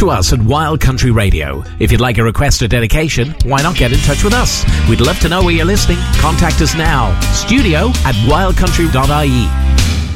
to us at Wild Country Radio. If you'd like a request or dedication, why not get in touch with us? We'd love to know where you're listening. Contact us now. studio@wildcountry.ie.